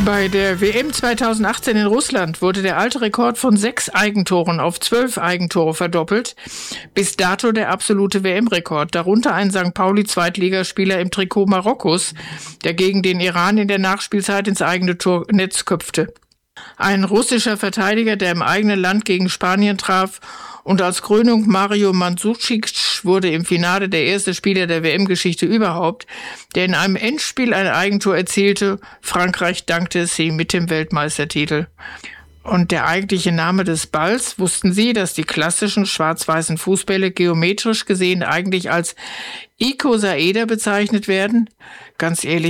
Bei der WM 2018 in Russland wurde der alte Rekord von 6 Eigentoren auf 12 Eigentore verdoppelt. Bis dato der absolute WM-Rekord, darunter ein St. Pauli-Zweitligaspieler im Trikot Marokkos, der gegen den Iran in der Nachspielzeit ins eigene Tornetz köpfte. Ein russischer Verteidiger, der im eigenen Land gegen Spanien traf, und als Krönung Mario Mandzukic wurde im Finale der erste Spieler der WM-Geschichte überhaupt, der in einem Endspiel ein Eigentor erzielte. Frankreich dankte es ihm mit dem Weltmeistertitel. Und der eigentliche Name des Balls, wussten Sie, dass die klassischen schwarz-weißen Fußbälle geometrisch gesehen eigentlich als Icosaeder bezeichnet werden? Ganz ehrlich,